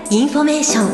インフォメーショ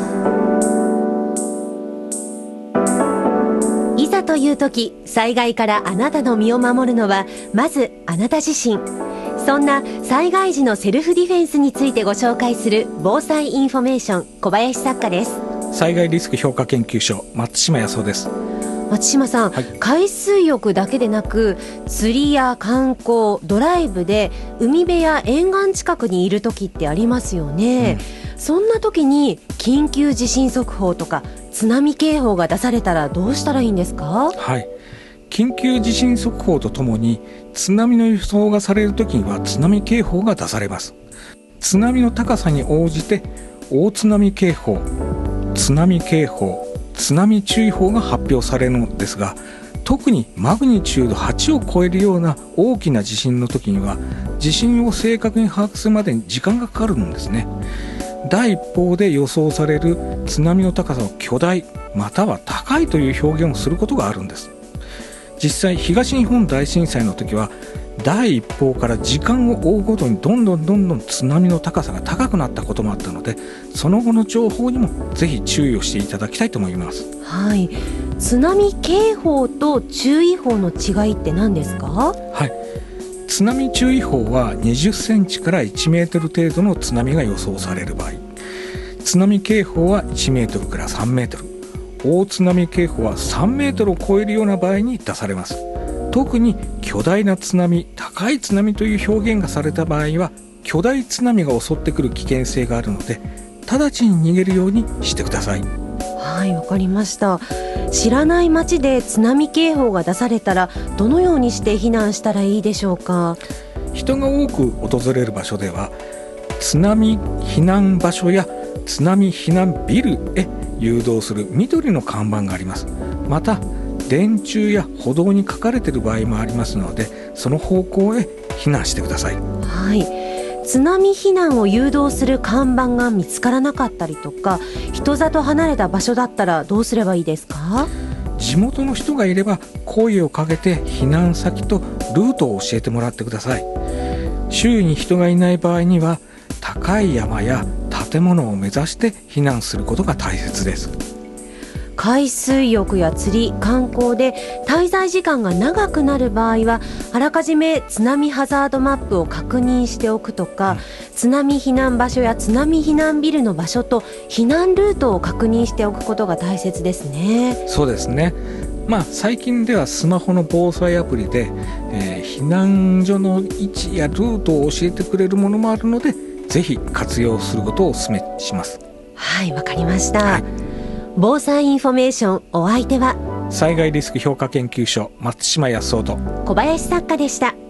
ン。いざという時、災害からあなたの身を守るのはまずあなた自身。そんな災害時のセルフディフェンスについてご紹介する防災インフォメーション、小林作家です。 災害リスク評価研究所、松島康夫です。 松島さん、海水浴だけでなく釣りや観光、ドライブで海辺や沿岸近くにいる時ってありますよね、そんな時に緊急地震速報とか津波警報が出されたらどうしたらいいんですか？ 緊急地震速報とともに津波の予想がされる時には津波警報が出されます。津波の高さに応じて大津波警報、津波警報、津波注意報が発表されるのですが、特にマグニチュード8を超えるような大きな地震の時には地震を正確に把握するまでに時間がかかるんですね。第一報で予想される津波の高さを巨大または高いという表現をすることがあるんです。実際東日本大震災の時は第一報から時間を追うごとにどんどん津波の高さが高くなったこともあったので、その後の情報にもぜひ注意をしていただきたいと思います。 津波警報と注意報の違いって何ですか？ 津波注意報は20センチから1メートル程度の津波が予想される場合、津波警報は1メートルから3メートル、大津波警報は3メートルを超えるような場合に出されます。特に巨大な津波、高い津波という表現がされた場合は巨大津波が襲ってくる危険性があるので、直ちに逃げるようにしてください。 わかりました。知らない町で津波警報が出されたらどのようにして避難したらいいでしょうか？ 人が多く訪れる場所では津波避難場所や津波避難ビルへ誘導する緑の看板があります。また電柱や歩道に書かれている場合もありますので、その方向へ避難してください。 津波避難を誘導する看板が見つからなかったりとか、人里離れた場所だったらどうすればいいですか？ 地元の人がいれば声をかけて避難先とルートを教えてもらってください。周囲に人がいない場合には高い山や建物を目指して避難することが大切です。 海水浴や釣り、観光で滞在時間が長くなる場合はあらかじめ津波ハザードマップを確認しておくとか、津波避難場所や津波避難ビルの場所と避難ルートを確認しておくことが大切ですね。 そうですね。最近ではスマホの防災アプリで、避難所の位置やルートを教えてくれるものもあるので、ぜひ活用することをお勧めします。 わかりました。防災インフォメーション、お相手は災害リスク評価研究所、松島康夫と小林作家でした。